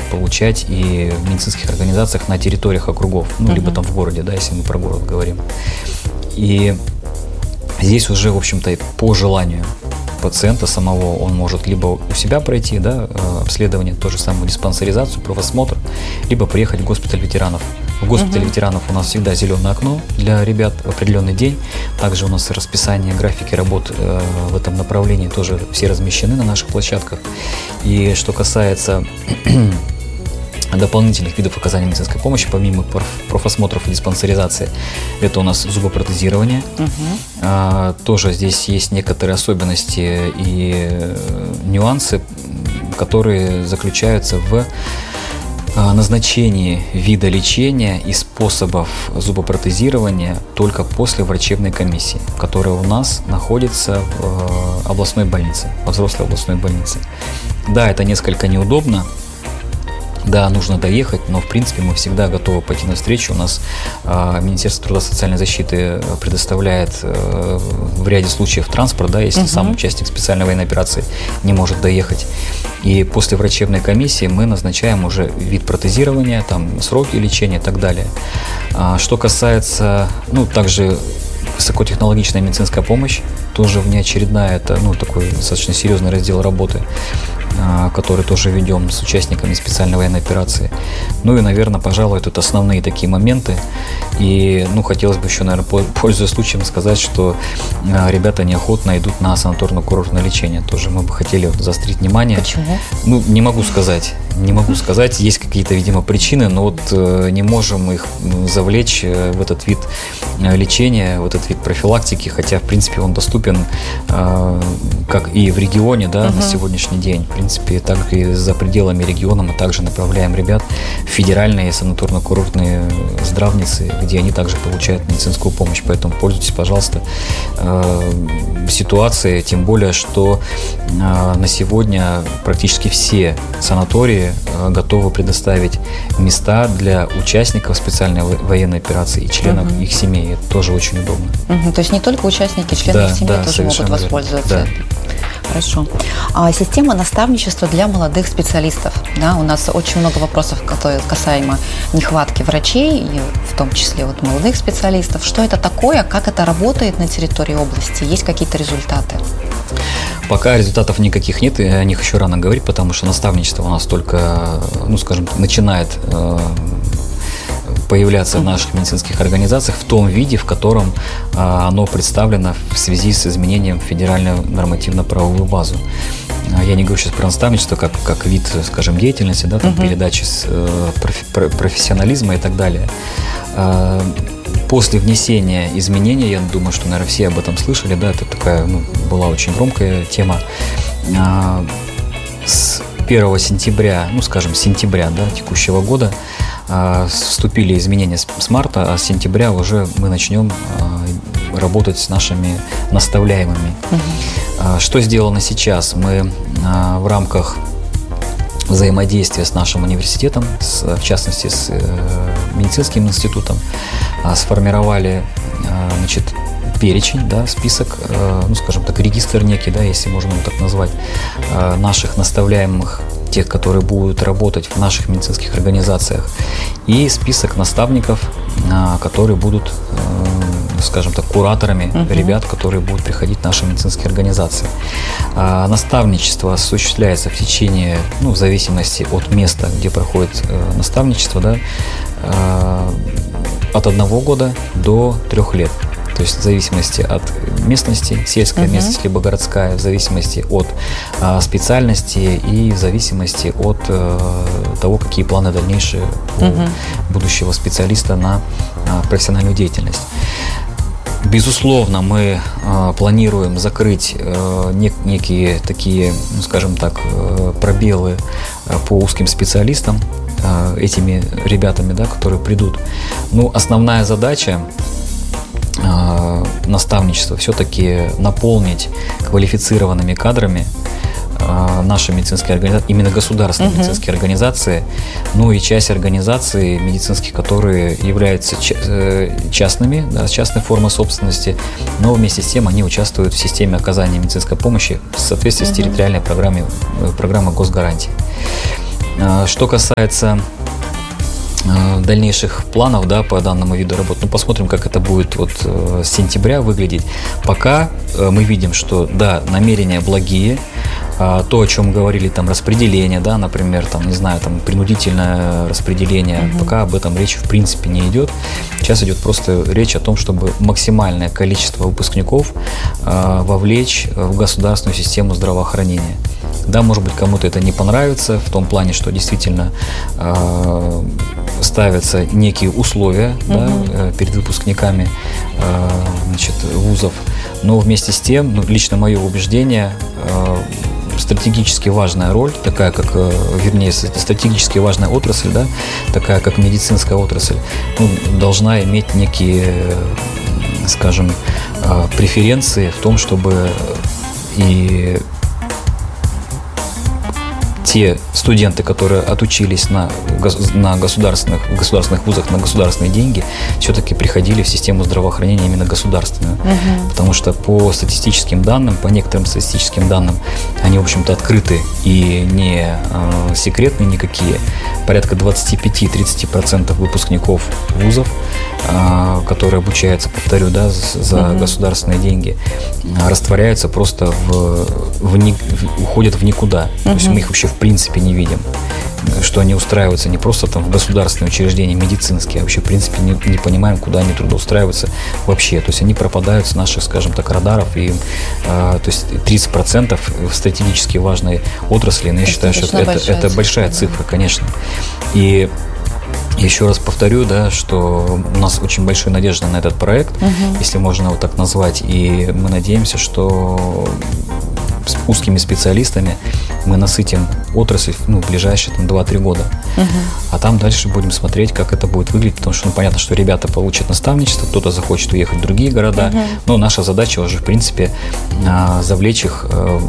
получать и в медицинских организациях на территориях округов, либо там в городе, да, если мы про город говорим. И здесь уже, в общем-то, по желанию пациента самого он может либо у себя пройти, да, обследование, то же самое диспансеризацию, профосмотр, либо приехать в госпиталь ветеранов. В госпитале ветеранов у нас всегда зеленое окно для ребят в определенный день. Также у нас расписание, графики работ в этом направлении тоже все размещены на наших площадках. И что касается дополнительных видов оказания медицинской помощи, помимо профосмотров и диспансеризации, это у нас зубопротезирование. Тоже здесь есть некоторые особенности и нюансы, которые заключаются в назначении вида лечения и способов зубопротезирования только после врачебной комиссии, которая у нас находится в областной больнице, во взрослой областной больнице. Да, это несколько неудобно. Да, нужно доехать, но в принципе мы всегда готовы пойти навстречу. У нас Министерство труда и социальной защиты предоставляет в ряде случаев транспорт, да, если сам участник специальной военной операции не может доехать. И после врачебной комиссии мы назначаем уже вид протезирования, там, сроки лечения и так далее. Что касается, также высокотехнологичная медицинская помощь, тоже внеочередная, это такой достаточно серьезный раздел работы, который тоже ведем с участниками специальной военной операции. И, наверное, пожалуй, это основные такие моменты. И, хотелось бы еще, наверное, пользуясь случаем, сказать, что ребята неохотно идут на санаторно-курортное лечение. Тоже мы бы хотели заострить внимание. Почему? Не могу сказать. Есть какие-то, видимо, причины, но не можем их завлечь в этот вид лечения, в этот вид профилактики, хотя, в принципе, он доступен как и в регионе, да, на сегодняшний день. В принципе, так и за пределами региона мы также направляем ребят в федеральные санаторно-курортные здравницы, где они также получают медицинскую помощь. Поэтому пользуйтесь, пожалуйста, ситуацией, тем более, что на сегодня практически все санатории готовы предоставить места для участников специальной военной операции и членов их семей. Это тоже очень удобно. То есть не только участники, члены их семьи тоже могут воспользоваться. Да. Хорошо. Система наставничества для молодых специалистов. Да, у нас очень много вопросов, которые касаемо нехватки врачей, и в том числе молодых специалистов. Что это такое, как это работает на территории области? Есть какие-то результаты? Пока результатов никаких нет, и о них еще рано говорить, потому что наставничество у нас только, начинает появляться в наших медицинских организациях в том виде, в котором оно представлено в связи с изменением федеральной нормативно-правовую базу. Я не говорю сейчас про наставничество как вид, скажем, деятельности, да, там, передачи профессионализма и так далее. После внесения изменений, я думаю, что, наверное, все об этом слышали, да, это такая, была очень громкая тема. С 1 сентября, сентября, да, текущего года вступили изменения с марта, а с сентября уже мы начнем работать с нашими наставляемыми. Что сделано сейчас? Мы в рамках взаимодействия с нашим университетом, в частности с медицинским институтом, сформировали перечень, да, список, регистр некий, да, если можно его так назвать, наших наставляемых, тех, которые будут работать в наших медицинских организациях, и список наставников, которые будут, кураторами ребят, которые будут приходить в наши медицинские организации. Наставничество осуществляется в течение, в зависимости от места, где проходит наставничество, да, от 1 года до 3 лет. То есть в зависимости от местности, сельская местность либо городская, в зависимости от специальности и в зависимости от того, какие планы дальнейшие у будущего специалиста на профессиональную деятельность. Безусловно, мы планируем закрыть некие такие, пробелы по узким специалистам, этими ребятами, да, которые придут. Основная задача наставничества все-таки наполнить квалифицированными кадрами наши медицинские организации, именно государственные медицинские организации, и часть организаций медицинских, которые являются частными, да, частной формой собственности, но вместе с тем они участвуют в системе оказания медицинской помощи в соответствии с территориальной программой госгарантии. Что касается дальнейших планов, да, по данному виду работ, посмотрим, как это будет вот с сентября выглядеть. Пока мы видим, что, да, намерения благие. То, о чем говорили, там, распределение, да, например, там, не знаю, там, принудительное распределение, пока об этом речь в принципе не идет. Сейчас идет просто речь о том, чтобы максимальное количество выпускников вовлечь в государственную систему здравоохранения. Да, может быть, кому-то это не понравится, в том плане, что действительно ставятся некие условия, да, перед выпускниками значит, вузов, но вместе с тем, лично мое убеждение, стратегически важная роль, такая как, вернее, стратегически важная отрасль, да, такая как медицинская отрасль, должна иметь некие, скажем, преференции в том, чтобы и те студенты, которые отучились в государственных вузах на государственные деньги, все-таки приходили в систему здравоохранения именно государственную. Потому что по статистическим данным, по некоторым статистическим данным, они, в общем-то, открыты и не секретные никакие. Порядка 25-30% выпускников вузов, которые обучаются, повторю, да, за государственные деньги, растворяются просто уходят в никуда. То есть мы их вообще в принципе не видим, что они устраиваются не просто там в государственные учреждения медицинские, а вообще в принципе не понимаем, куда они трудоустраиваются вообще. То есть они пропадают с наших, скажем так, радаров, и то есть 30% в стратегически важной отрасли, но я считаю, что это большая цифра, конечно. И еще раз повторю, да, что у нас очень большая надежда на этот проект, если можно его так назвать, и мы надеемся, что с узкими специалистами мы насытим отрасль в ближайшие 2-3 года. А там дальше будем смотреть, как это будет выглядеть, потому что понятно, что ребята получат наставничество, кто-то захочет уехать в другие города, но наша задача уже, в принципе, завлечь их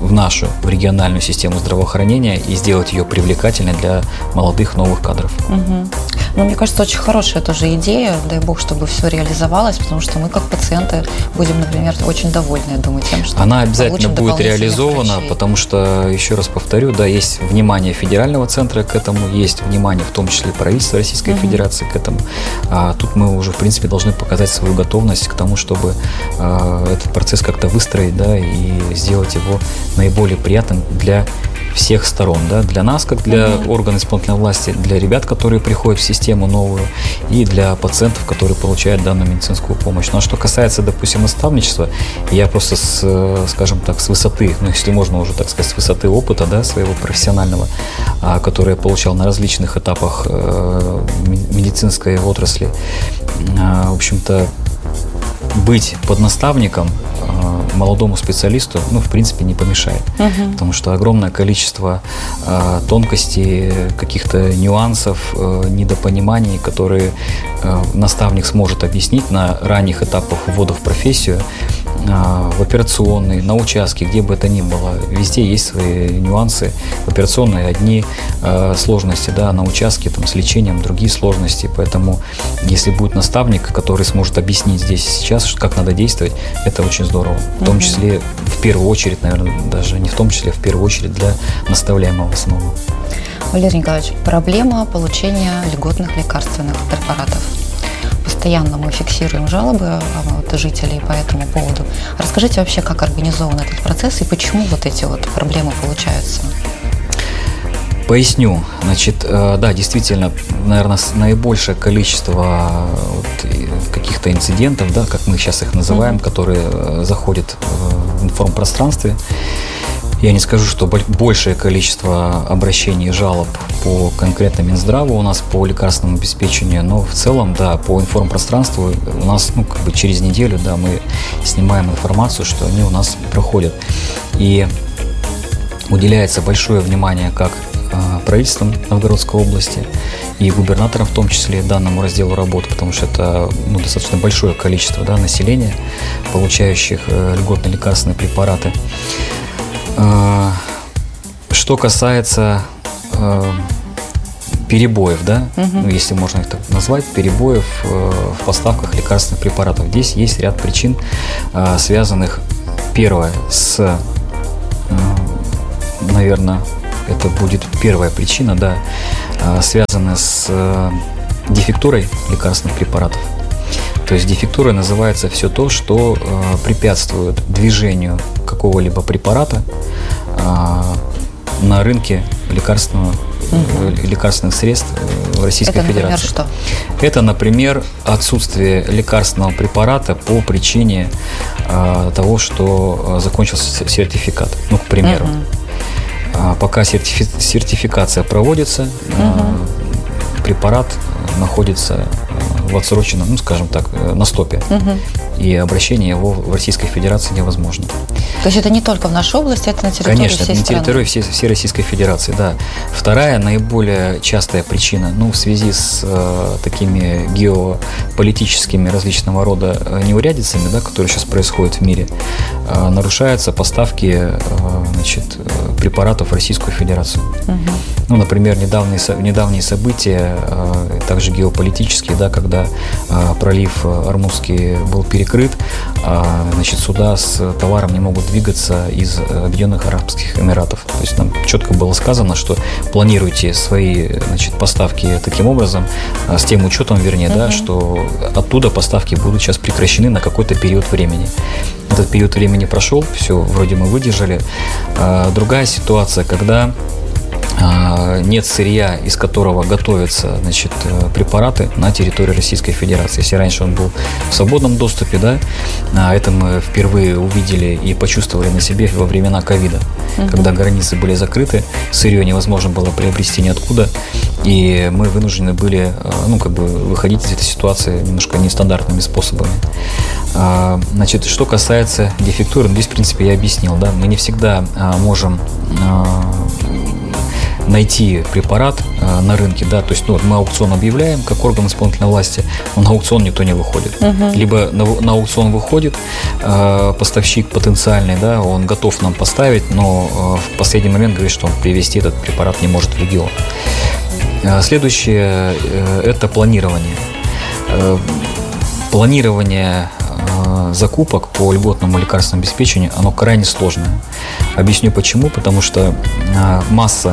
в региональную систему здравоохранения и сделать ее привлекательной для молодых новых кадров. Ну, мне кажется, очень хорошая тоже идея, дай бог, чтобы все реализовалось, потому что мы, как пациенты, будем, например, очень довольны, я думаю, тем, что она обязательно будет реализована, потому что, еще раз повторю, да, есть внимание федерального центра к этому, есть внимание в том числе правительства Российской Федерации к этому. А тут мы уже, в принципе, должны показать свою готовность к тому, чтобы этот процесс как-то выстроить, да, и сделать его наиболее приятным для всех сторон, да, для нас, как для органов исполнительной власти, для ребят, которые приходят в систему новую, и для пациентов, которые получают данную медицинскую помощь. Ну а что касается, допустим, наставничества, я просто скажем так, с высоты, если можно уже так сказать, с высоты опыта, да, своего профессионального, который я получал на различных этапах медицинской отрасли, в общем-то, быть под наставником молодому специалисту, в принципе, не помешает. Потому что огромное количество тонкостей, каких-то нюансов, недопониманий, которые наставник сможет объяснить на ранних этапах ввода в профессию, в операционной, на участке, где бы это ни было. Везде есть свои нюансы. В операционной одни сложности, да, на участке там, с лечением другие сложности. Поэтому, если будет наставник, который сможет объяснить здесь и сейчас, как надо действовать, это очень здорово. В том числе, в первую очередь, наверное, даже не в том числе, а в первую очередь для наставляемого самого. Валерий Николаевич, проблема получения льготных лекарственных препаратов. Постоянно мы фиксируем жалобы от жителей по этому поводу. Расскажите вообще, как организован этот процесс и почему вот эти вот проблемы получаются? Поясню. Значит, да, действительно, наверное, наибольшее количество каких-то инцидентов, да, как мы сейчас их называем, которые заходят в информпространстве. Я не скажу, что большее количество обращений и жалоб по конкретно Минздраву у нас по лекарственному обеспечению, но в целом, да, по информпространству у нас, через неделю, да, мы снимаем информацию, что они у нас проходят. И уделяется большое внимание как правительством Новгородской области и губернатором в том числе данному разделу работы, потому что это достаточно большое количество, да, населения, получающих льготные лекарственные препараты. Что касается перебоев, да, если можно их так назвать, перебоев в поставках лекарственных препаратов. Здесь есть ряд причин, связанных, первое, с, наверное, это будет первая причина, да, связанная с дефектурой лекарственных препаратов. То есть дефектурой называется все то, что препятствует движению какого-либо препарата на рынке лекарственных средств в Российской Федерации. Что? Это, например, отсутствие лекарственного препарата по причине того, что закончился сертификат. Ну, к примеру. Пока сертификация проводится, препарат находится в отсроченном, ну, скажем так, на стопе. И обращение его в Российской Федерации невозможно. То есть это не только в нашей области, это на территории Конечно, всей на страны? территории всей Российской Федерации, да. Вторая, наиболее частая причина, ну, в связи с такими геополитическими различного рода неурядицами, да, которые сейчас происходят в мире, нарушаются поставки, значит, препаратов в Российскую Федерацию. Ну, например, недавние события, также геополитические, да, когда пролив Ормузский был перекрыт, значит, суда с товаром не могут двигаться из Объединенных Арабских Эмиратов. То есть нам четко было сказано, что планируйте свои, значит, поставки таким образом, с тем учетом, вернее, да, что оттуда поставки будут сейчас прекращены на какой-то период времени. Этот период времени прошел, все, вроде мы выдержали. Другая ситуация, когда нет сырья, из которого готовятся, значит, препараты на территории Российской Федерации. Если раньше он был в свободном доступе, да, это мы впервые увидели и почувствовали на себе во времена ковида, когда границы были закрыты, сырье невозможно было приобрести ниоткуда, и мы вынуждены были, ну, как бы выходить из этой ситуации немножко нестандартными способами. Значит, что касается дефектуры, здесь, в принципе, я объяснил, да, мы не всегда можем найти препарат на рынке, да, то есть, ну, мы аукцион объявляем как орган исполнительной власти, но на аукцион никто не выходит. Либо на аукцион выходит поставщик потенциальный, да, он готов нам поставить, но в последний момент говорит, что он привезти этот препарат не может в регион. Следующее – это планирование. Планирование закупок по льготному лекарственному обеспечению, оно крайне сложное. Объясню почему. Потому что масса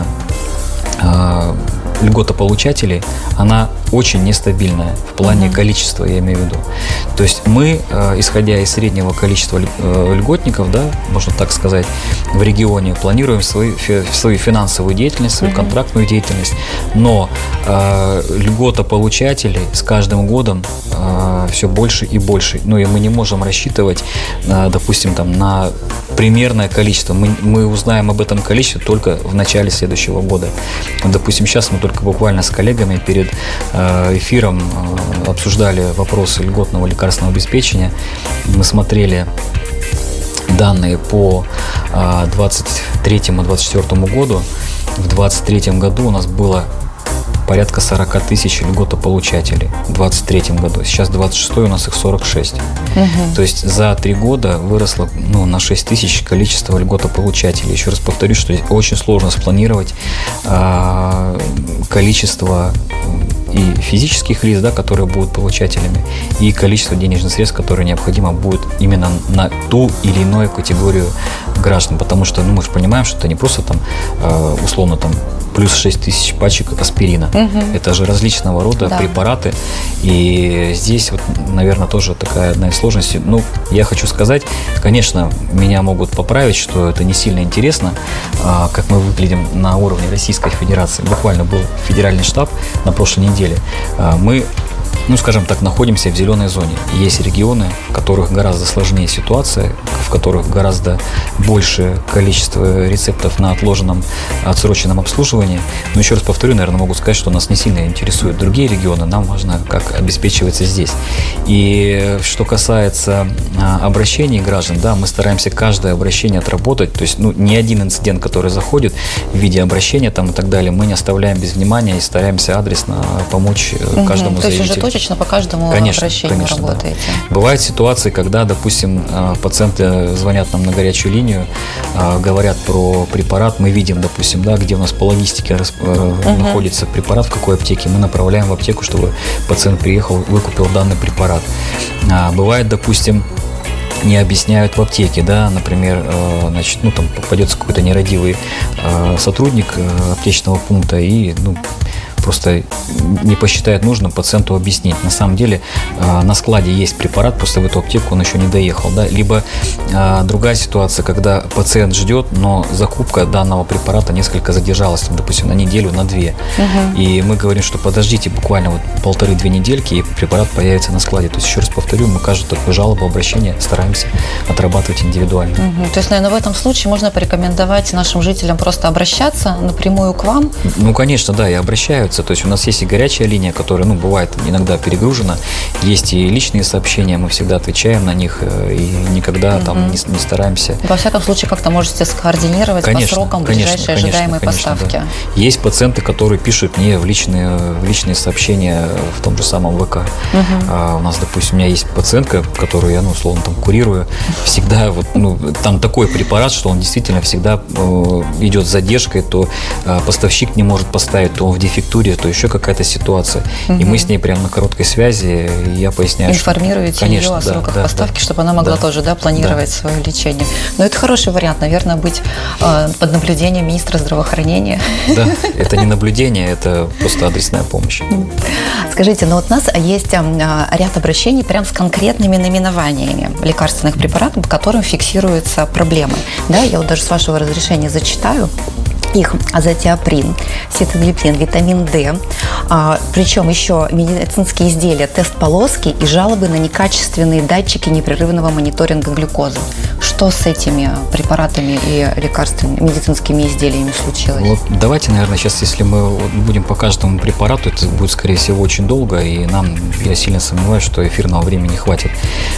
льготополучателей, она очень нестабильная в плане количества, я имею в виду. То есть мы, исходя из среднего количества льготников, да, можно так сказать, в регионе планируем свою финансовую деятельность, свою контрактную деятельность, но льготополучателей с каждым годом все больше и больше. Ну и мы не можем рассчитывать, допустим, там, на примерное количество. Мы узнаем об этом количестве только в начале следующего года. Допустим, сейчас мы только буквально с коллегами перед эфиром обсуждали вопросы льготного лекарственного обеспечения. Мы смотрели данные по 2023-2024 году. В 2023 году у нас было порядка 40 тысяч льготополучателей в 2023 году. Сейчас 26 у нас их 46. То есть за 3 года выросло, ну, на 6 тысяч количество льготополучателей. Еще раз повторюсь, что очень сложно спланировать количество и физических лиц, да, которые будут получателями, и количество денежных средств, которые необходимо будет именно на ту или иную категорию граждан. Потому что, ну, мы же понимаем, что это не просто там, условно, там, плюс 6 тысяч пачек аспирина. Это же различного рода препараты. И здесь, вот, наверное, тоже такая одна из сложностей. Ну, я хочу сказать, конечно, меня могут поправить, что это не сильно интересно, как мы выглядим на уровне Российской Федерации. Буквально был федеральный штаб на прошлой неделе. Мы, ну, скажем так, находимся в зеленой зоне. Есть регионы, в которых гораздо сложнее ситуация, в которых гораздо больше количество рецептов на отсроченном обслуживании. Но еще раз повторю, наверное, могу сказать, что нас не сильно интересуют другие регионы, нам важно, как обеспечивается здесь. И что касается обращений граждан, да, мы стараемся каждое обращение отработать, то есть, ну, ни один инцидент, который заходит в виде обращения там и так далее, мы не оставляем без внимания и стараемся адресно помочь каждому заявителю. То есть уже точечно по каждому обращению работаете? Да. Бывают ситуации, когда, допустим, пациенты звонят нам на горячую линию, говорят про препарат, мы видим, допустим, да, где у нас по логистике находится препарат, в какой аптеке, мы направляем в аптеку, чтобы пациент приехал, выкупил данный препарат. Бывает, допустим, не объясняют в аптеке, да, например, значит, ну, там попадется какой-то нерадивый сотрудник аптечного пункта и, ну, просто не посчитает нужным пациенту объяснить. На самом деле на складе есть препарат, просто в эту аптеку он еще не доехал. Да? Либо другая ситуация, когда пациент ждет, но закупка данного препарата несколько задержалась, там, допустим, на неделю, на 2. И мы говорим, что подождите буквально вот 1,5-2 недельки, и препарат появится на складе. То есть, еще раз повторю, мы каждую такую жалобу, обращение стараемся отрабатывать индивидуально. То есть, наверное, в этом случае можно порекомендовать нашим жителям просто обращаться напрямую к вам? Ну, конечно, да, и обращаются. То есть у нас есть и горячая линия, которая, ну, бывает иногда перегружена, есть и личные сообщения, мы всегда отвечаем на них и никогда там не стараемся. Во всяком случае, как-то можете скоординировать по срокам ближайшие ожидаемые поставки. Да. Есть пациенты, которые пишут мне в личные сообщения в том же самом ВК. У нас, допустим, у меня есть пациентка, которую я, ну, условно, там курирую, всегда вот, ну, там такой препарат, что он действительно всегда идет с задержкой, то поставщик не может поставить, то он в дефектуре, то еще какая-то ситуация. И мы с ней прямо на короткой связи, и я поясняю, информируете ее о сроках поставки, чтобы она могла тоже планировать свое лечение. Но это хороший вариант, наверное, быть под наблюдением министра здравоохранения. Да, это не наблюдение, это просто адресная помощь. Скажите, ну вот у нас есть ряд обращений прям с конкретными наименованиями лекарственных препаратов, по которым фиксируются проблемы. Да, я вот даже с вашего разрешения зачитаю их: азотиоприн, ситоглиприн, витамин D, причем еще медицинские изделия, тест-полоски и жалобы на некачественные датчики непрерывного мониторинга глюкозы. Что с этими препаратами и лекарственными медицинскими изделиями случилось? Вот давайте, наверное, сейчас, если мы будем по каждому препарату, это будет, скорее всего, очень долго, и я сильно сомневаюсь, что эфирного времени хватит.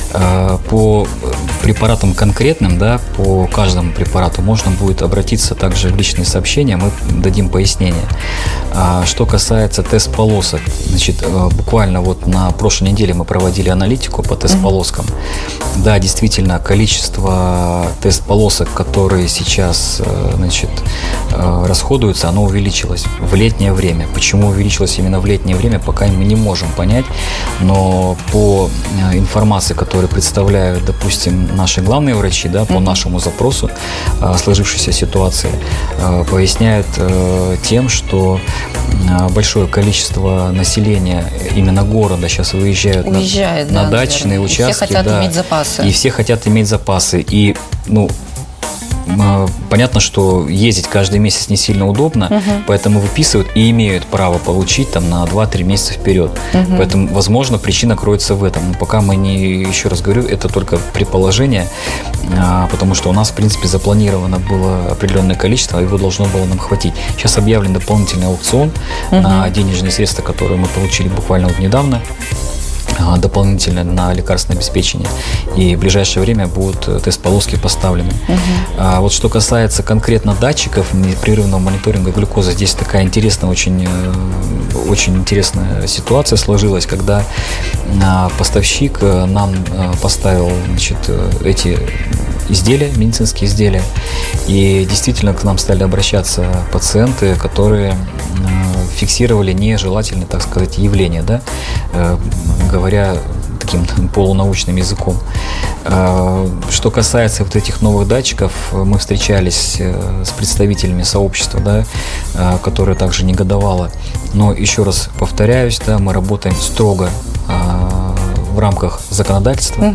По препаратам конкретным, да, по каждому препарату можно будет обратиться также в личные сообщения, мы дадим пояснение. Что касается тест-полосок, значит, буквально вот на прошлой неделе мы проводили аналитику по тест-полоскам. Да, действительно, количество тест-полосок, которые сейчас, значит, расходуются, оно увеличилось в летнее время. Почему увеличилось именно в летнее время, пока мы не можем понять, но по информации, которую представляют, допустим, наши главные врачи, да, по нашему запросу сложившейся ситуации, поясняют тем, что большое количество населения именно города сейчас уезжают на дачные участки. И все хотят иметь запасы. И все хотят иметь запасы. И, ну, понятно, что ездить каждый месяц не сильно удобно, поэтому выписывают и имеют право получить там на 2-3 месяца вперед. Поэтому, возможно, причина кроется в этом. Но пока мы не, еще раз говорю, это только предположение, потому что у нас, в принципе, запланировано было определенное количество, его должно было нам хватить. Сейчас объявлен дополнительный аукцион на денежные средства, которые мы получили буквально вот недавно, дополнительно на лекарственное обеспечение. И в ближайшее время будут тест-полоски поставлены. Вот что касается конкретно датчиков непрерывного мониторинга глюкозы, здесь такая интересная, очень интересная ситуация сложилась, когда поставщик нам поставил, значит, эти изделия, медицинские изделия, и действительно к нам стали обращаться пациенты, которые фиксировали нежелательные, так сказать, явления, да, говоря таким полунаучным языком. Что касается вот этих новых датчиков, мы встречались с представителями сообщества, да, которое также негодовало. Но еще раз повторяюсь, да, мы работаем строго в рамках законодательства,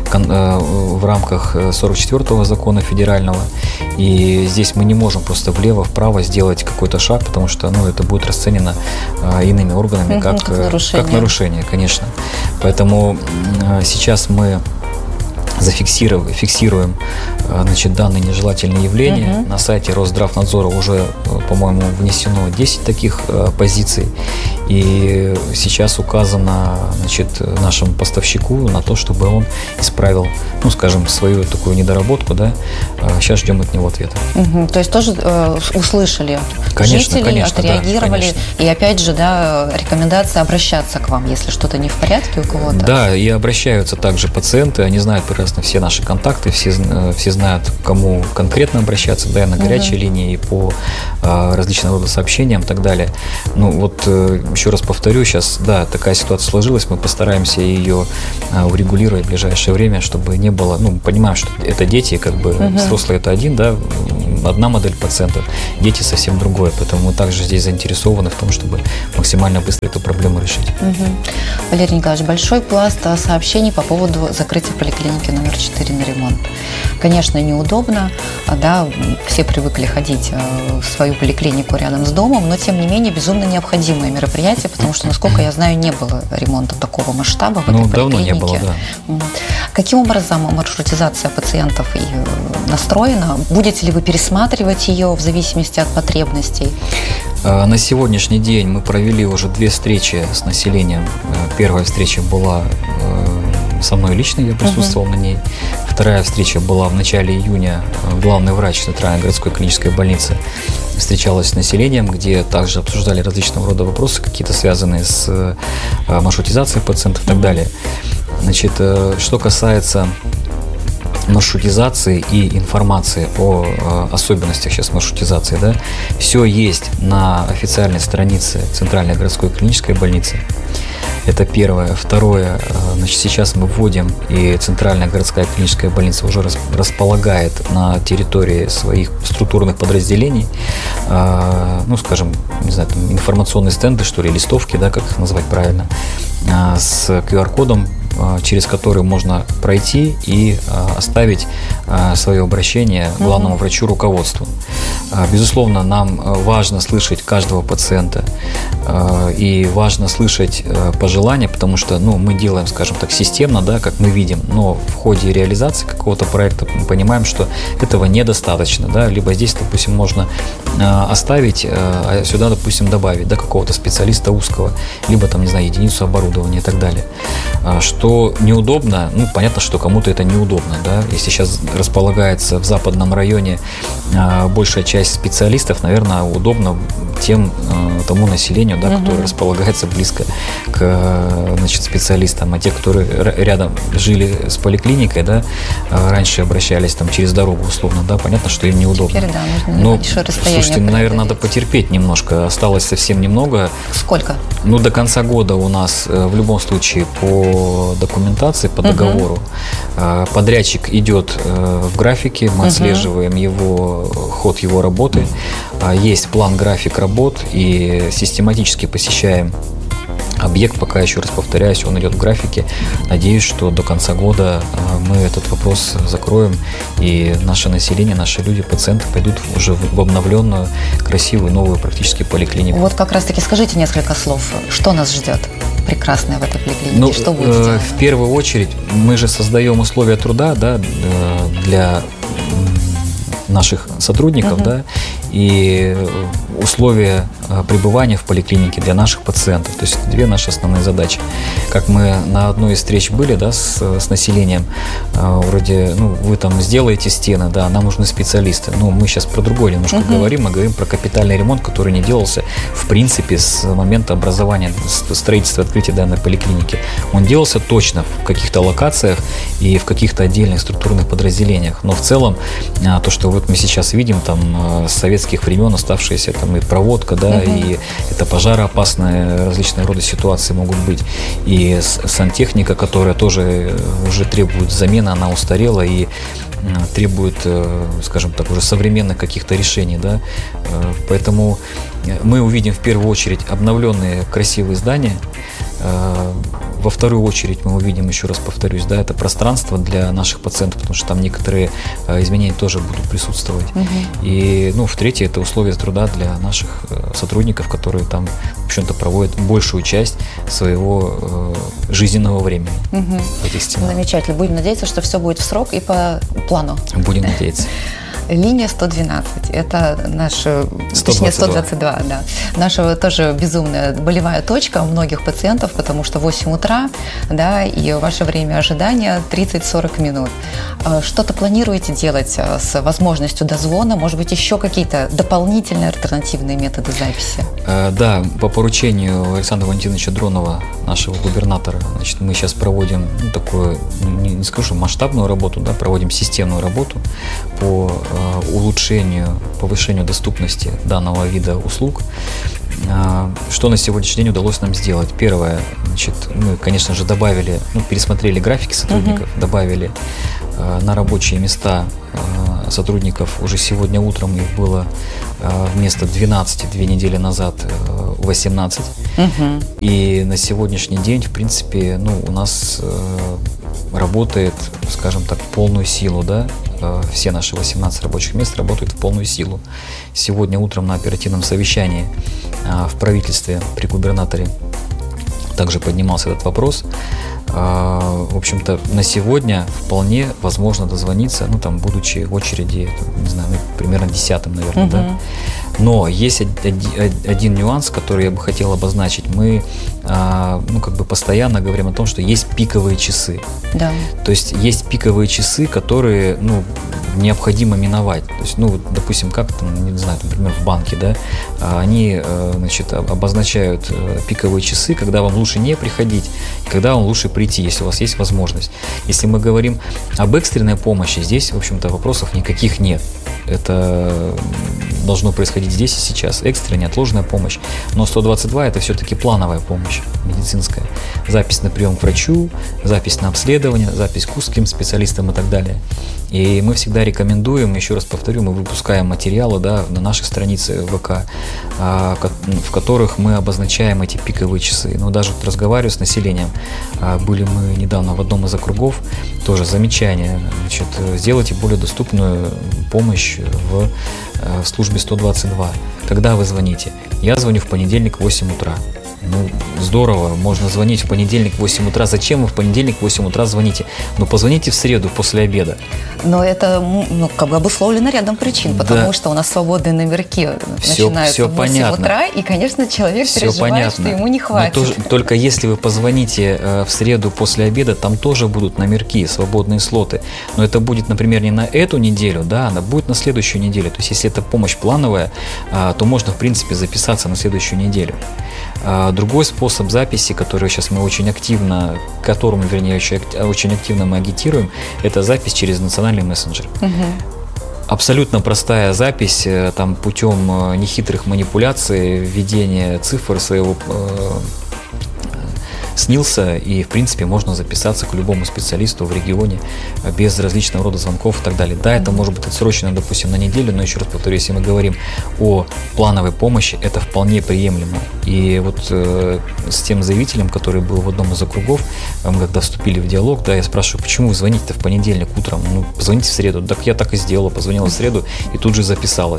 в рамках 44-го закона федерального. И здесь мы не можем просто влево-вправо сделать какой-то шаг, потому что, ну, это будет расценено иными органами как нарушение, конечно. Поэтому сейчас мы фиксируем, значит, данные нежелательные явления. На сайте Росздравнадзора уже, по-моему, внесено 10 таких позиций. И сейчас указано, значит, нашему поставщику на то, чтобы он исправил, ну, скажем, свою такую недоработку, да. Сейчас ждем от него ответа. То есть тоже услышали жители, отреагировали. Да, и опять же, да, рекомендация обращаться к вам, если что-то не в порядке у кого-то. Да, и обращаются также пациенты, они знают прекрасно все наши контакты, все знают, к кому конкретно обращаться, да, и на горячей линии, и по различного рода сообщениям и так далее. Ну, вот еще раз повторю, сейчас, да, такая ситуация сложилась, мы постараемся ее урегулировать в ближайшее время, чтобы не было, ну, понимаем, что это дети, как бы взрослые это один, да, одна модель пациентов, дети совсем другое, поэтому мы также здесь заинтересованы в том, чтобы максимально быстро эту проблему решить. Валерий Николаевич, большой пласт сообщений по поводу закрытия поликлиники номер 4 на ремонт. Конечно, неудобно, да, все привыкли ходить в свою поликлинику рядом с домом, но тем не менее безумно необходимое мероприятие, потому что, насколько я знаю, не было ремонта такого масштаба в этой поликлинике. Давно не было, да. Каким образом маршрутизация пациентов настроена? Будете ли вы пересматривать ее в зависимости от потребностей? На сегодняшний день мы провели уже 2 встречи с населением. Первая встреча была со мной лично, я присутствовал на ней. Вторая встреча была в начале июня. Главный врач Центральной городской клинической больницы встречалась с населением, где также обсуждали различного рода вопросы, какие-то связанные с маршрутизацией пациентов и так далее. Значит, что касается маршрутизации и информации о особенностях сейчас маршрутизации, да, все есть на официальной странице Центральной городской клинической больницы. Это первое. Второе, значит, сейчас мы вводим, и Центральная городская клиническая больница уже располагает на территории своих структурных подразделений, ну, скажем, не знаю, там, информационные стенды, что ли, листовки, да, как их назвать правильно, с QR-кодом, через который можно пройти и оставить свое обращение главному врачу, руководству. Безусловно, нам важно слышать каждого пациента и важно слышать пожелания, потому что, ну, мы делаем, скажем так, системно, да, как мы видим, но в ходе реализации какого-то проекта мы понимаем, что этого недостаточно, да, либо здесь, допустим, можно оставить, а сюда, допустим, добавить, да, какого-то специалиста узкого, либо там, не знаю, единицу оборудования и так далее. Что неудобно, ну, понятно, что кому-то это неудобно, да, если сейчас располагается в западном районе большая часть специалистов, наверное, удобно тому населению, да, которое располагается близко к, значит, специалистам, а те, которые рядом жили с поликлиникой, да, раньше обращались там через дорогу условно, да, понятно, что им неудобно. Теперь, да, нужно большое расстояние. Слушайте, наверное, надо потерпеть немножко, осталось совсем немного. Сколько? Ну, до конца года у нас в любом случае по документации, по договору подрядчик идет в графике, мы отслеживаем ход его работы, есть план, график работ, и систематически посещаем объект, пока, еще раз повторяюсь, он идет в графике. Надеюсь, что до конца года мы этот вопрос закроем, и наше население, наши люди, пациенты пойдут уже в обновленную, красивую, новую практически поликлинику. Вот как раз-таки скажите несколько слов, что нас ждет прекрасное в этой поликлинике, ну, что будет сделано? В первую очередь мы же создаем условия труда, да, для наших сотрудников, да, и условия пребывания в поликлинике для наших пациентов. То есть 2 наши основные задачи. Как мы на одной из встреч были, да, с населением, вроде, ну, вы там сделаете стены, да, нам нужны специалисты. Ну, мы сейчас про другое немножко говорим, мы говорим про капитальный ремонт, который не делался, в принципе, с момента образования, строительства, открытия данной поликлиники. Он делался точно в каких-то локациях и в каких-то отдельных структурных подразделениях. Но в целом, то, что вот мы сейчас видим, там, с советских времен оставшиеся, там, и проводка, да, и это пожароопасные различные рода ситуации могут быть. И сантехника, которая тоже уже требует замены, она устарела и требует, скажем так, уже современных каких-то решений, да. Поэтому мы увидим в первую очередь обновленные красивые здания. Во вторую очередь мы увидим, еще раз повторюсь, да, это пространство для наших пациентов, потому что там некоторые изменения тоже будут присутствовать. И, ну, в-третьих, это условия труда для наших сотрудников, которые там, в общем-то, проводят большую часть своего жизненного времени в этих стенах. Замечательно. Будем надеяться, что все будет в срок и по плану. Будем надеяться. Линия 112, это наша, 122, да, наша тоже безумная болевая точка у многих пациентов, потому что 8 утра, да, и ваше время ожидания 30-40 минут. Что-то планируете делать с возможностью дозвона? Может быть, еще какие-то дополнительные альтернативные методы записи? Да, по поручению Александра Валентиновича Дронова, нашего губернатора, значит, мы сейчас проводим такую, не скажу, масштабную работу, да, проводим системную работу по улучшению, повышению доступности данного вида услуг. Что на сегодняшний день удалось нам сделать? Первое, значит, мы, конечно же, добавили, пересмотрели графики сотрудников, добавили на рабочие места сотрудников. Уже сегодня утром их было вместо 12 2 недели назад 18. И на сегодняшний день, в принципе, у нас работает, скажем так, в полную силу, да, все наши 18 рабочих мест работают в полную силу. Сегодня утром на оперативном совещании в правительстве при губернаторе также поднимался этот вопрос. В общем-то, на сегодня вполне возможно дозвониться, будучи в очереди, не знаю, примерно 10-м, наверное, да. Но есть один нюанс, который я бы хотел обозначить. Мы, постоянно говорим о том, что есть пиковые часы. Да. То есть есть пиковые часы, которые, необходимо миновать. То есть, допустим, не знаю, например, в банке, да, они, обозначают пиковые часы, когда вам лучше не приходить, когда вам лучше прийти, если у вас есть возможность. Если мы говорим об экстренной помощи, здесь, в общем-то, вопросов никаких нет. Это должно происходить здесь и сейчас. Экстренная, неотложная помощь. Но 122 – это все-таки плановая помощь медицинская. Запись на прием к врачу, запись на обследование, запись к узким специалистам и так далее. И мы всегда рекомендуем, еще раз повторю, мы выпускаем материалы, да, на нашей странице ВК, в которых мы обозначаем эти пиковые часы. Даже разговариваю с населением. Были мы недавно в одном из округов, тоже замечание, сделайте более доступную помощь в службе 122. Когда вы звоните? Я звоню в понедельник в 8 утра. Здорово, можно звонить в понедельник в 8 утра. Зачем вы в понедельник в 8 утра звоните? Позвоните в среду после обеда. Но это обусловлено рядом причин, потому что у нас свободные номерки начинаются в 8 утра, и, конечно, человек переживает, что ему не хватит. Только если вы позвоните в среду после обеда, там тоже будут номерки, свободные слоты. Но это будет, например, не на эту неделю, да, она будет на следующую неделю. То есть, если это помощь плановая, то можно, в принципе, записаться на следующую неделю. Другой способ записи, который сейчас мы очень активно мы агитируем, это запись через национальный мессенджер. Абсолютно простая запись, там путем нехитрых манипуляций, введения цифр своего снился, и, в принципе, можно записаться к любому специалисту в регионе без различного рода звонков и так далее. Да, это может быть отсрочено, допустим, на неделю, но еще раз повторю, если мы говорим о плановой помощи, это вполне приемлемо. И вот с тем заявителем, который был в одном из округов, мы когда вступили в диалог, да, я спрашиваю, почему вы звоните-то в понедельник утром? Позвоните в среду. Так я так и сделала, позвонила в среду и тут же записалась.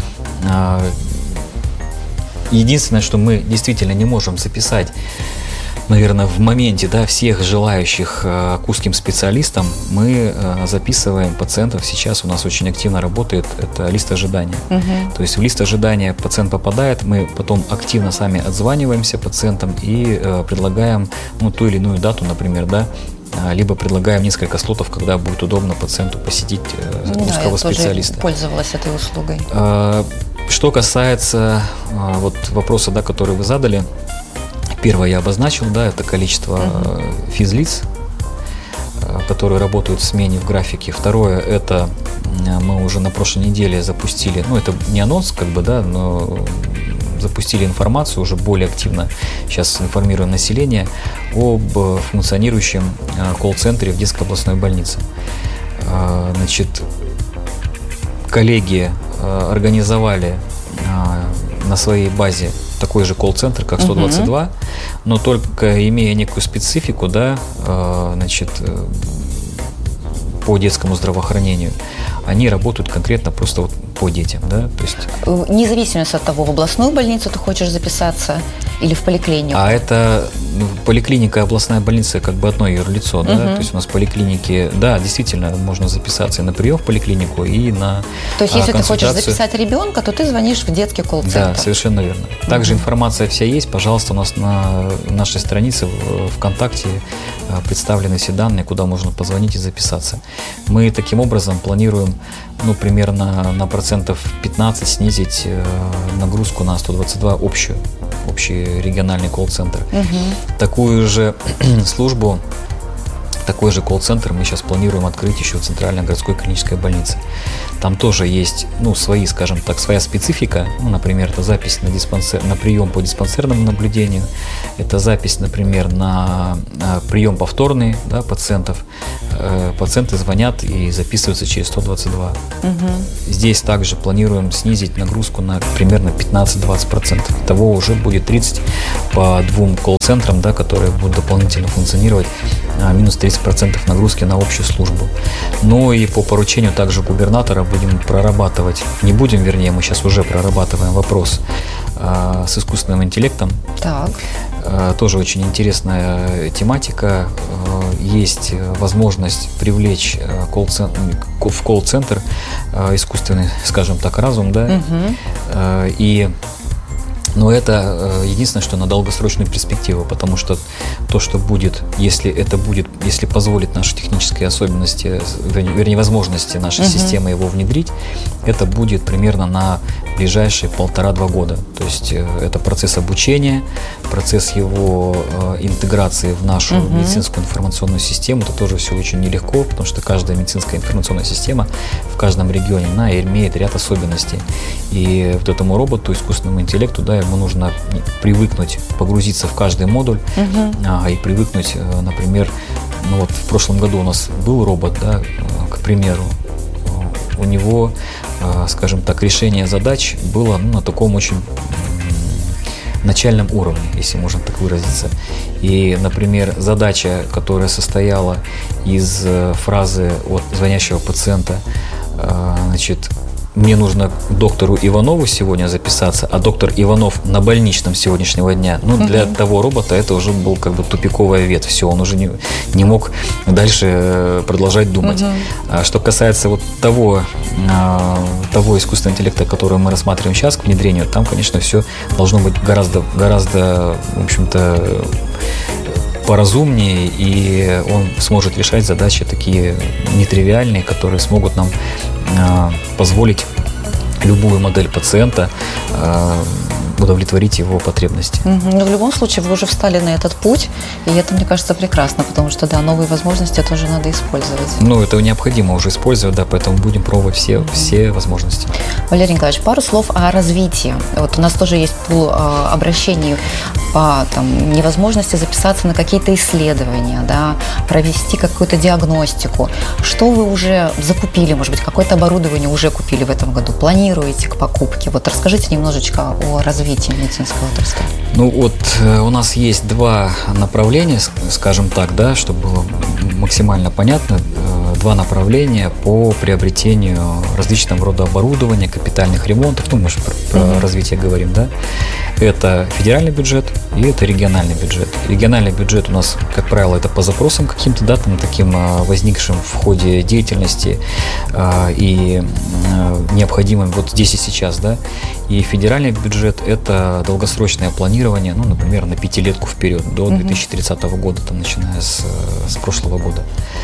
Единственное, что мы действительно не можем записать, наверное, в моменте, да, всех желающих к узким специалистам, мы записываем пациентов. Сейчас у нас очень активно работает это лист ожидания. То есть в лист ожидания пациент попадает, мы потом активно сами отзваниваемся пациентам и предлагаем ту или иную дату, например, да, либо предлагаем несколько слотов, когда будет удобно пациенту посетить узкого специалиста. Я тоже пользовалась этой услугой. Что касается вопроса, да, который вы задали, первое я обозначил, да, это количество физлиц, которые работают в смене в графике. Второе, это мы уже на прошлой неделе запустили, это не анонс, но запустили информацию уже более активно. Сейчас информируем население об функционирующем колл-центре в детской областной больнице. Коллеги организовали на своей базе такой же колл-центр, как 122, но только имея некую специфику, да, по детскому здравоохранению, они работают конкретно просто по детям, да, то есть... Независимо от того, в областную больницу ты хочешь записаться или в поликлинику? А это поликлиника и областная больница одно юрлицо, да, то есть у нас поликлиники, да, действительно, можно записаться и на прием в поликлинику, и на То есть если ты хочешь записать ребенка, то ты звонишь в детский колл-центр? Да, совершенно верно. Также информация вся есть, пожалуйста, у нас на нашей странице ВКонтакте представлены все данные, куда можно позвонить и записаться. Мы таким образом планируем, примерно на процентов 15 снизить нагрузку на 122 общий региональный колл-центр. Такую же службу, такой же колл-центр мы сейчас планируем открыть еще в Центральной городской клинической больнице. Там тоже есть, свои, скажем так, своя специфика. Например, это запись на прием по диспансерному наблюдению. Это запись, например, на прием повторный, да, пациентов. Пациенты звонят и записываются через 122. Здесь также планируем снизить нагрузку на примерно 15-20%. Того уже будет 30 по 2 колл-центрам, да, которые будут дополнительно функционировать, минус 30% нагрузки на общую службу. Но и по поручению также губернатора будем прорабатывать, мы сейчас уже прорабатываем вопрос с искусственным интеллектом. Так. Тоже очень интересная тематика. Есть возможность привлечь в колл-центр искусственный, скажем так, разум, да, но это единственное, что на долгосрочную перспективу, потому что то, что будет, если позволит наши технические особенности, вернее, возможности нашей системы его внедрить, это будет примерно на ближайшие 1,5-2 года. То есть это процесс обучения, процесс его интеграции в нашу медицинскую информационную систему. Это тоже все очень нелегко, потому что каждая медицинская информационная система в каждом регионе, она имеет ряд особенностей. И вот этому роботу, искусственному интеллекту, да, ему нужно привыкнуть погрузиться в каждый модуль и привыкнуть, например, в прошлом году у нас был робот, да, к примеру, у него, скажем так, решение задач было на таком очень начальном уровне, если можно так выразиться. И, например, задача, которая состояла из фразы от звонящего пациента, мне нужно к доктору Иванову сегодня записаться, а доктор Иванов на больничном сегодняшнего дня. Для того робота это уже был как бы тупиковая ветвь. Все, он уже не мог дальше продолжать думать. А что касается вот того искусственного интеллекта, который мы рассматриваем сейчас к внедрению, там, конечно, все должно быть гораздо, в общем-то, поразумнее, и он сможет решать задачи такие нетривиальные, которые смогут нам позволить любую модель пациента удовлетворить его потребности. Но в любом случае вы уже встали на этот путь, и это, мне кажется, прекрасно, потому что, да, новые возможности тоже надо использовать. Это необходимо уже использовать, да, поэтому будем пробовать все возможности. Валерий Николаевич, пару слов о развитии. Вот у нас тоже есть пул обращений по невозможности записаться на какие-то исследования, да, провести какую-то диагностику. Что вы уже закупили, может быть, какое-то оборудование уже купили в этом году, планируете к покупке? Вот расскажите немножечко о развитии медицинской отрасли. У нас есть 2 направления, скажем так, да, чтобы было максимально понятно, 2 направления по приобретению различного рода оборудования, капитальных ремонтов, мы же про развитие говорим, да. Это федеральный бюджет и это региональный бюджет. Региональный бюджет у нас, как правило, это по запросам каким-то, да, таким возникшим в ходе деятельности и необходимым вот здесь и сейчас, да. И федеральный бюджет – это долгосрочное планирование, например, на 5-летку вперед, до 2030 года, начиная с прошлого года.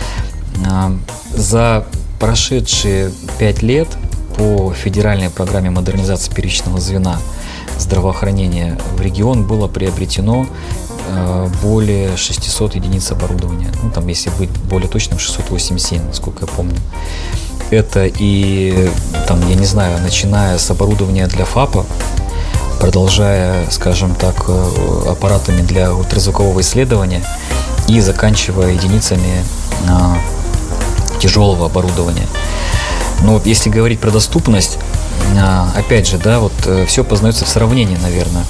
За прошедшие 5 лет по федеральной программе модернизации первичного звена здравоохранения в регион было приобретено более 600 единиц оборудования. Если быть более точным, 687, насколько я помню. Это и, начиная с оборудования для ФАПа, продолжая, скажем так, аппаратами для ультразвукового исследования и заканчивая единицами тяжелого оборудования. Но если говорить про доступность, опять же, да, все познается в сравнении, наверное.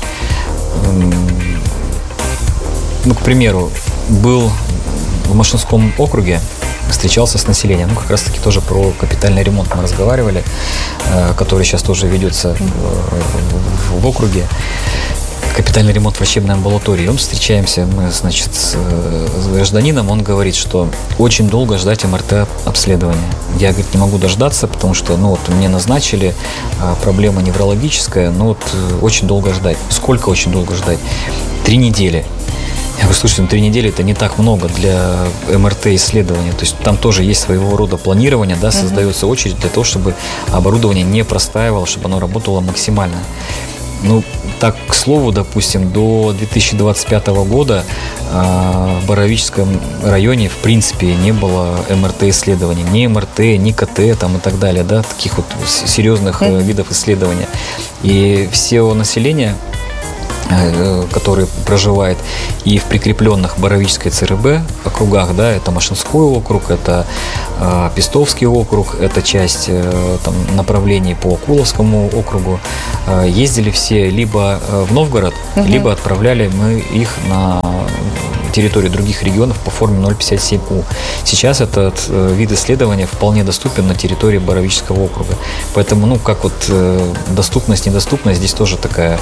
К примеру, был в Машинском округе, встречался с населением, как раз таки тоже про капитальный ремонт мы разговаривали, который сейчас тоже ведется в округе. Капитальный ремонт врачебной амбулатории. Встречаемся мы, с гражданином, он говорит, что очень долго ждать МРТ-обследования. Я, не могу дождаться, потому что, мне назначили, проблема неврологическая, очень долго ждать. Сколько очень долго ждать? 3 недели. Я говорю, слушайте, 3 недели это не так много для МРТ-исследования. То есть там тоже есть своего рода планирование, да, создается очередь для того, чтобы оборудование не простаивало, чтобы оно работало максимально. Так, к слову, допустим, до 2025 года в Боровическом районе в принципе не было МРТ-исследований. Ни МРТ, ни КТ там, и так далее, да, таких вот серьезных видов исследования. И все население, который проживает и в прикрепленных Боровической ЦРБ округах, да, это Машинской округ, это Пестовский округ, это часть там, направлений по Куловскому округу, ездили все либо в Новгород, либо отправляли мы их на территории других регионов по форме 057У. Сейчас этот вид исследования вполне доступен на территории Боровического округа. Поэтому, ну, как вот доступность, недоступность, здесь тоже такая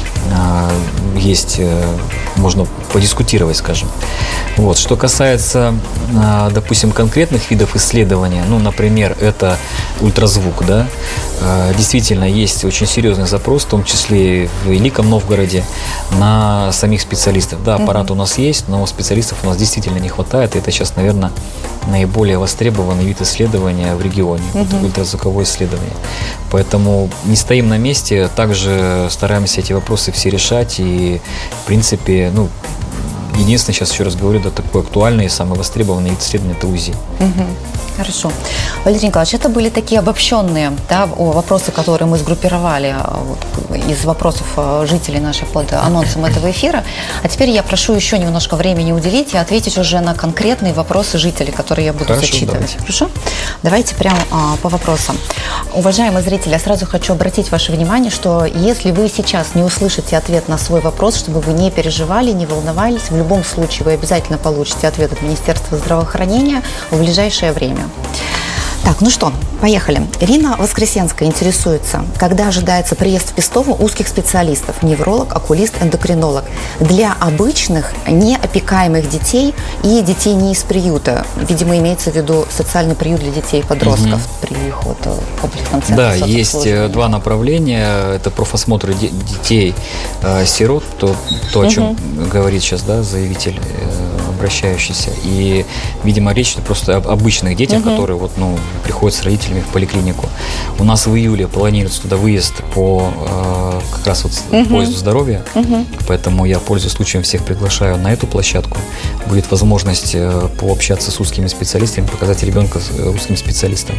есть, можно подискутировать, скажем. Вот. Что касается, допустим, конкретных видов исследования, ну, например, это ультразвук, да, действительно есть очень серьезный запрос, в том числе и в Великом Новгороде, на самих специалистов. Да, аппарат у нас есть, но специалистов у нас действительно не хватает, и это сейчас, наверное, наиболее востребованный вид исследования в регионе, ультразвуковое исследование. Поэтому не стоим на месте, также стараемся эти вопросы все решать, и, в принципе, ну, единственное, сейчас еще раз говорю, да, такой актуальный и самый востребованный вид исследования – это УЗИ. Хорошо. Валерий Николаевич, это были такие обобщенные, да, вопросы, которые мы сгруппировали вот, из вопросов жителей нашей под анонсом этого эфира. А теперь я прошу еще немножко времени уделить и ответить уже на конкретные вопросы жителей, которые я буду зачитывать. Давайте. Хорошо? Давайте прямо по вопросам. Уважаемые зрители, я сразу хочу обратить ваше внимание, что если вы сейчас не услышите ответ на свой вопрос, чтобы вы не переживали, не волновались, в любом случае вы обязательно получите ответ от Министерства здравоохранения в ближайшее время. Так, ну что, поехали. Ирина Воскресенская интересуется, когда ожидается приезд в Пестово узких специалистов, невролог, окулист, эндокринолог, для обычных неопекаемых детей и детей не из приюта. Видимо, имеется в виду социальный приют для детей и подростков при их в комплексном центре. Да, есть два направления. Это профосмотр детей-сирот, то о чем говорит сейчас, да, заявитель, обращающийся. И, видимо, речь просто об обычных детях, которые вот, ну, приходят с родителями в поликлинику. У нас в июле планируется туда выезд по как раз вот поезду здоровья, поэтому я, пользуясь случаем, всех приглашаю на эту площадку. Будет возможность пообщаться с узкими специалистами, показать ребенка с узким специалистом.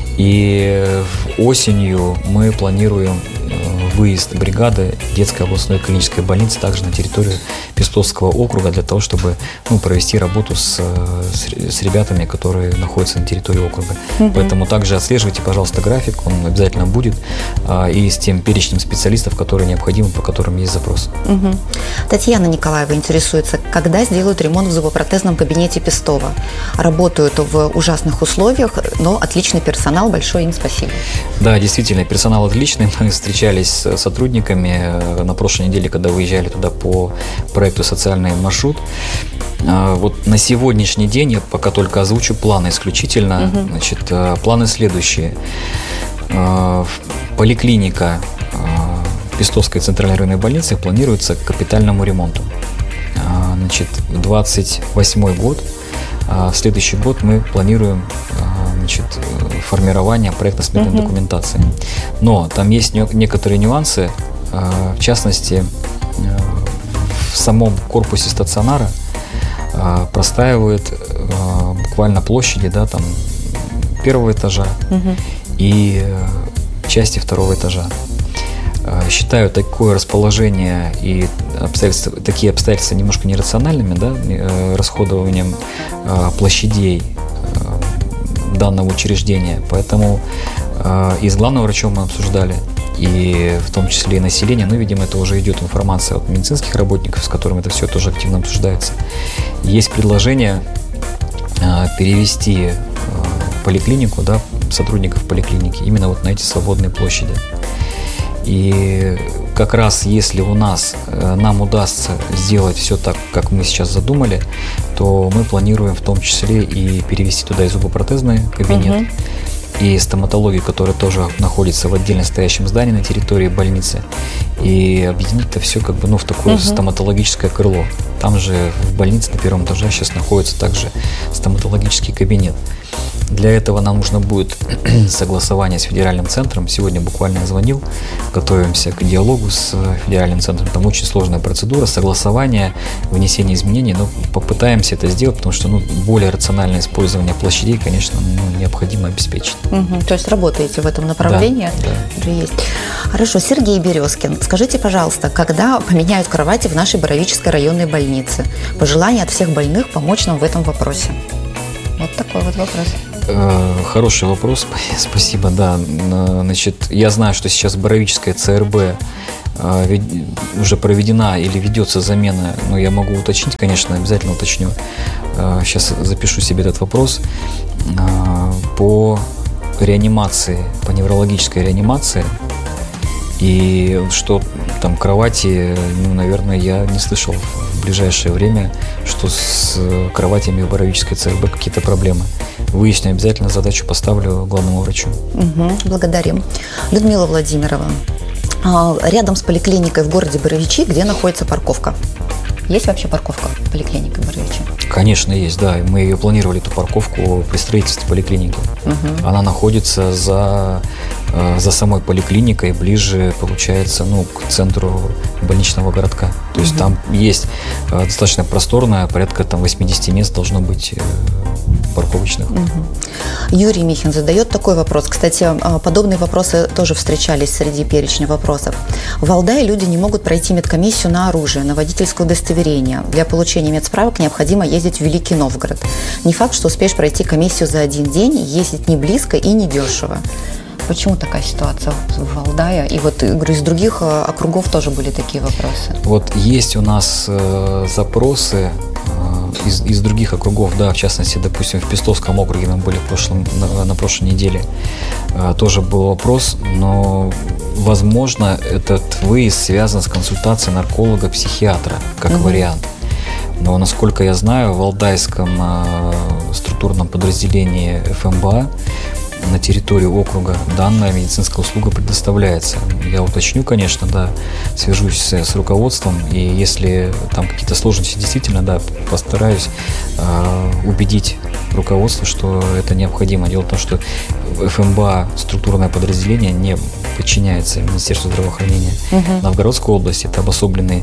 И осенью мы планируем выезд бригады детской областной клинической больницы также на территорию Пестовского округа для того, чтобы, ну, провести работу с ребятами, которые находятся на территории округа. Поэтому также отслеживайте, пожалуйста, график, он обязательно будет, и с тем перечнем специалистов, которые необходимы, по которым есть запрос. Татьяна Николаева интересуется, когда сделают ремонт в зубопротезном кабинете Пестова. Работают в ужасных условиях, но отличный персонал, большое им спасибо. Да, действительно, персонал отличный. Мы встречались с сотрудниками на прошлой неделе, когда выезжали туда по проекту «Социальный маршрут». Вот на сегодняшний день я пока только озвучу планы исключительно. Значит, планы следующие. Поликлиника Пестовской центральной районной больницы планируется к капитальному ремонту. Значит, 28 год. В следующий год мы планируем, значит, формирование проектно-сметной документации. Но там есть некоторые нюансы. В частности, в самом корпусе стационара простаивают буквально площади, да, там, первого этажа и части второго этажа. Считаю такое расположение и такие обстоятельства немножко нерациональными, да, расходованием площадей данного учреждения. Поэтому и с главным врачом мы обсуждали, и в том числе и население, ну, видимо, это уже идет информация от медицинских работников, с которыми это все тоже активно обсуждается. Есть предложение перевести поликлинику, да, сотрудников поликлиники именно вот на эти свободные площади. И как раз если нам удастся сделать все так, как мы сейчас задумали, то мы планируем в том числе и перевести туда и зубопротезный кабинет, и стоматологию, которая тоже находится в отдельно стоящем здании на территории больницы. и объединить это все в такое стоматологическое крыло. Там же в больнице на первом этаже сейчас находится также стоматологический кабинет. Для этого нам нужно будет согласование с федеральным центром. Сегодня буквально звонил, готовимся к диалогу с федеральным центром. Там очень сложная процедура согласования, внесения изменений, но попытаемся это сделать, потому что более рациональное использование площадей, конечно, необходимо обеспечить. То есть работаете в этом направлении? Да. Есть. Хорошо. Сергей Березкин, скажите, пожалуйста, когда поменяют кровати в нашей Боровической районной больнице? Пожелание от всех больных помочь нам в этом вопросе. Вот такой вот вопрос. Хороший вопрос, спасибо, да. Значит, я знаю, что сейчас Боровическая ЦРБ уже проведена или ведется замена, но я могу уточнить, конечно, обязательно уточню. Сейчас запишу себе этот вопрос. По реанимации, по неврологической реанимации, и что там кровати, наверное, я не слышал в ближайшее время, что с кроватями в Боровической ЦРБ какие-то проблемы. Выясню, обязательно задачу поставлю главному врачу. Благодарим. Людмила Владимирова, рядом с поликлиникой в городе Боровичи, где находится парковка? Есть вообще парковка в поликлинике Боровичи? Конечно, есть, да. Мы ее планировали, эту парковку, при строительстве поликлиники. Она находится за самой поликлиникой, ближе, получается, к центру больничного городка. То есть там есть достаточно просторная, порядка 80 мест должно быть парковочных. Юрий Михин задает такой вопрос. Кстати, подобные вопросы тоже встречались среди перечня вопросов. В Валдае люди не могут пройти медкомиссию на оружие, на водительское удостоверение. Для получения медсправок необходимо ездить в Великий Новгород. Не факт, что успеешь пройти комиссию за один день, ездить не близко и не дешево. Почему такая ситуация в Валдае? И говорю, из других округов тоже были такие вопросы. Есть у нас запросы из других округов, да, в частности, допустим, в Пестовском округе мы были на прошлой неделе, тоже был вопрос, но, возможно, этот выезд связан с консультацией нарколога-психиатра, как вариант. Но, насколько я знаю, в Валдайском структурном подразделении ФМБА на территории округа данная медицинская услуга предоставляется. Я уточню, конечно, да, свяжусь с руководством, и если там какие-то сложности, действительно, да, постараюсь убедить руководство, что это необходимо. Дело в том, что ФМБА, структурное подразделение, не подчиняется Министерству здравоохранения Новгородской области, это обособленное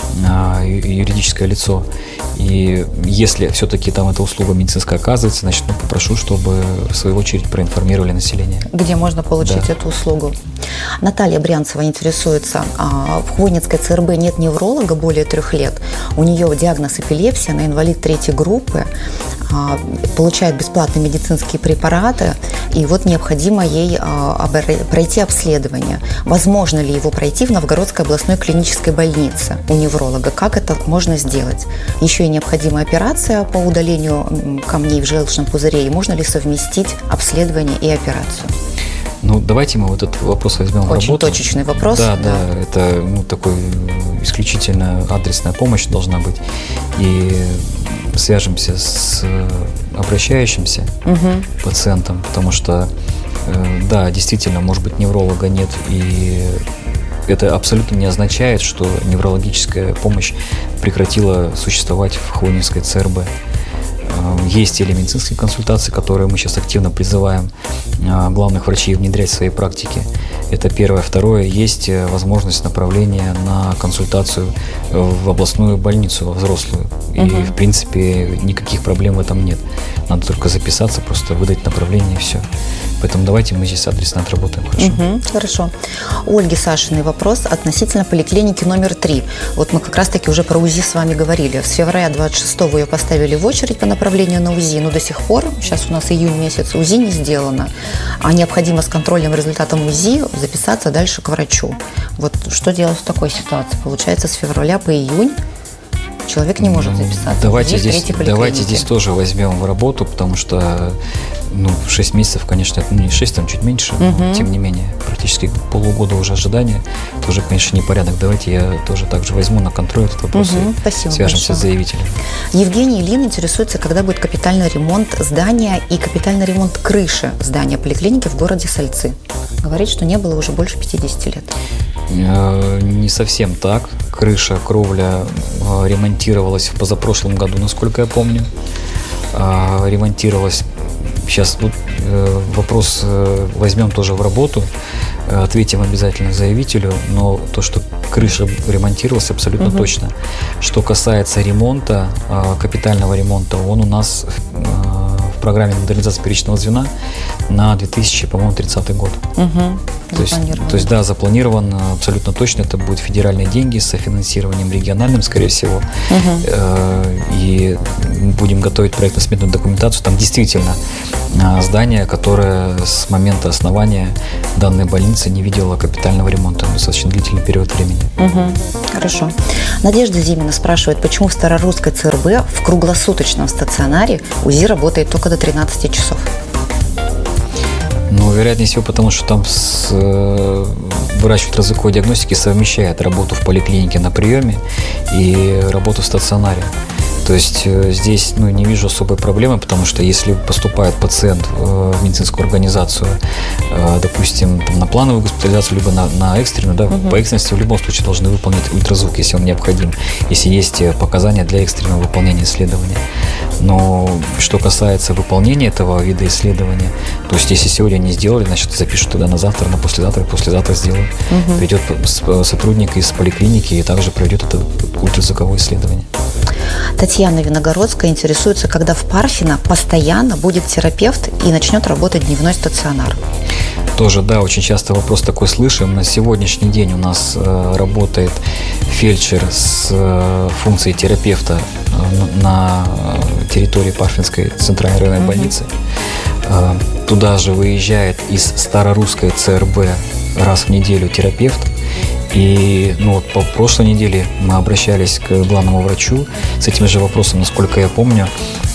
юридическое лицо. И если все-таки там эта услуга медицинская оказывается, значит, попрошу, чтобы в свою очередь проинформировали население. Где можно получить эту услугу. Наталья Брянцева интересуется. В Хвойницкой ЦРБ нет невролога более 3 лет. У нее диагноз эпилепсия, она инвалид 3 группы, получает бесплатные медицинские препараты, и необходимо ей пройти обследование. Возможно ли его пройти в Новгородской областной клинической больнице у невролога? Как это можно сделать? Еще и необходима операция по удалению камней в желчном пузыре, и можно ли совместить обследование и операцию? Давайте мы этот вопрос возьмем в работу. Очень точечный вопрос. Да, это такой исключительно адресная помощь должна быть. И свяжемся с обращающимся пациентом, потому что, да, действительно, может быть, невролога нет, и это абсолютно не означает, что неврологическая помощь прекратила существовать в Хвойницкой ЦРБ. Есть телемедицинские консультации, которые мы сейчас активно призываем главных врачей внедрять в своей практике. Это первое. Второе, есть возможность направления на консультацию в областную больницу, во взрослую. И, в принципе, никаких проблем в этом нет. Надо только записаться, просто выдать направление, и все. Поэтому давайте мы здесь адресно отработаем. Хорошо? Хорошо. У Ольги Сашиной вопрос относительно поликлиники номер 3. Мы как раз-таки уже про УЗИ с вами говорили. С февраля 26-го ее поставили в очередь по направлению на УЗИ, но до сих пор, сейчас у нас июнь месяц, УЗИ не сделано. А необходимо с контрольным результатом УЗИ записаться дальше к врачу. Что делать в такой ситуации? Получается, с февраля по июнь человек не может записаться. Давайте здесь тоже возьмем в работу, потому что 6 месяцев, конечно, это не 6, там чуть меньше, но тем не менее, практически полугода уже ожидания, тоже, конечно, непорядок. Давайте я тоже также возьму на контроль этот вопрос и свяжемся с заявителем. Евгений Ильин интересуется, когда будет капитальный ремонт здания и капитальный ремонт крыши здания поликлиники в городе Сальцы. Говорит, что не было уже больше 50 лет. Не совсем так. Крыша, кровля ремонтировалась в позапрошлом году, насколько я помню. Ремонтировалась. Сейчас вопрос возьмем тоже в работу, ответим обязательно заявителю, но то, что крыша ремонтировалась, абсолютно точно. Что касается ремонта, капитального ремонта, он у нас в программе модернизации первичного звена на 2030 год. То есть, да, запланирован абсолютно точно. Это будут федеральные деньги с софинансированием региональным, скорее всего. И будем готовить проектно-сметную документацию. Там действительно здание, которое с момента основания данной больницы не видело капитального ремонта достаточно длительный период времени. Хорошо. Надежда Зимина спрашивает, почему в Старорусской ЦРБ в круглосуточном стационаре УЗИ работает только до 13 часов? Ну, вероятнее всего, потому что там врач ультразвуковой диагностики совмещает работу в поликлинике на приеме и работу в стационаре. То есть здесь не вижу особой проблемы, потому что если поступает пациент в медицинскую организацию, допустим, на плановую госпитализацию, либо на экстренную, да, по экстренности в любом случае должны выполнить ультразвук, если он необходим, если есть показания для экстренного выполнения исследования. Но что касается выполнения этого вида исследования, то есть если сегодня не сделали, значит запишут туда на завтра, на послезавтра, послезавтра сделают. Придет сотрудник из поликлиники и также проведет это ультразвуковое исследование. Татьяна Виногородская интересуется, когда в Парфино постоянно будет терапевт и начнет работать дневной стационар. Тоже, да, очень часто вопрос такой слышим. На сегодняшний день у нас работает фельдшер с функцией терапевта на территории Парфинской центральной районной больницы. Туда же выезжает из Старорусской ЦРБ раз в неделю терапевт. И по прошлой неделе мы обращались к главному врачу с этим же вопросом, насколько я помню,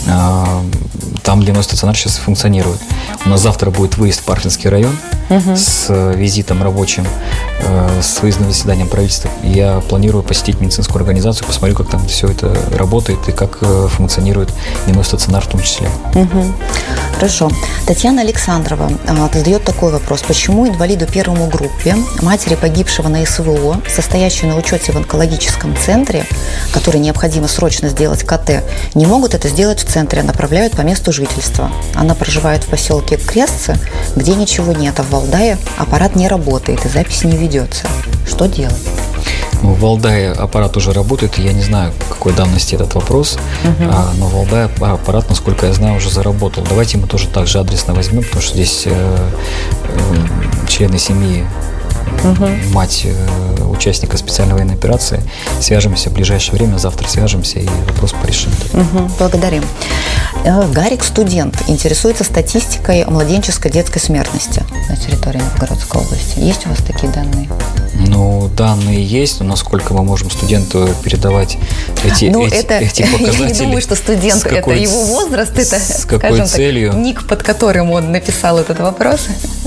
там дневной стационар сейчас функционирует. У нас завтра будет выезд в Парфинский район с визитом рабочим, с выездным заседанием правительства. Я планирую посетить медицинскую организацию, посмотрю, как там все это работает и как функционирует дневной стационар в том числе. Хорошо. Татьяна Александрова задает такой вопрос. Почему инвалиду первому группе, матери погибшего на СВО, состоящей на учете в онкологическом центре, которой необходимо срочно сделать КТ, не могут это сделать в центре, а направляют по месту жительства? Она проживает в поселке Крестцы, где ничего нет, а в Валдае аппарат не работает и запись не ведется. Что делать? В Валдае аппарат уже работает, я не знаю, какой давности этот вопрос, но в Валдае аппарат, насколько я знаю, уже заработал. Давайте мы тоже также адресно возьмем, потому что здесь члены семьи, мать участника специальной военной операции. Свяжемся в ближайшее время, завтра свяжемся и вопрос порешим. Благодарим. Гарик, студент, интересуется статистикой младенческой детской смертности на территории Новгородской области. Есть у вас такие данные? Данные есть, но насколько мы можем студенту передавать эти показатели? Я не думаю, что студент – это его возраст, это, с какой целью? Ник, под которым он написал этот вопрос.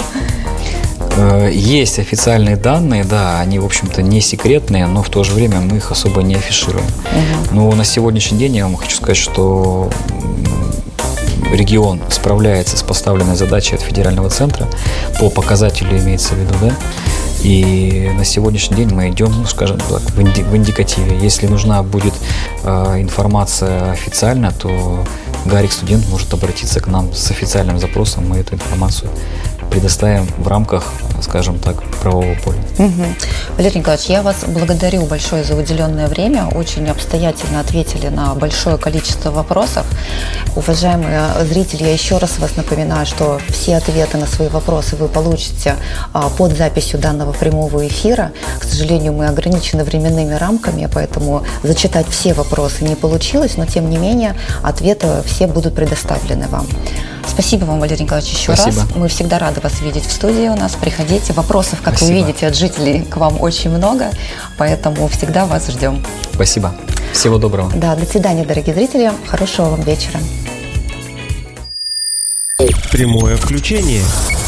Есть официальные данные, да, они, в общем-то, не секретные, но в то же время мы их особо не афишируем. Но на сегодняшний день я вам хочу сказать, что регион справляется с поставленной задачей от федерального центра по показателю, имеется в виду, да. И на сегодняшний день мы идем, скажем так, в индикативе. Если нужна будет информация официально, то Гарик, студент, может обратиться к нам с официальным запросом, мы эту информацию предоставим в рамках, скажем так, правового поля. Валерий Николаевич, я вас благодарю большое за уделенное время. Очень обстоятельно ответили на большое количество вопросов. Уважаемые зрители, я еще раз вас напоминаю, что все ответы на свои вопросы вы получите под записью данного прямого эфира. К сожалению, мы ограничены временными рамками, поэтому зачитать все вопросы не получилось, но тем не менее ответы все будут предоставлены вам. Спасибо вам, Валерий Николаевич, еще раз. Мы всегда рады вас видеть в студии у нас. Приходите. Вопросов, как вы видите, от жителей к вам очень много, поэтому всегда вас ждем. Спасибо. Всего доброго. Да, до свидания, дорогие зрители. Хорошего вам вечера. Прямое включение.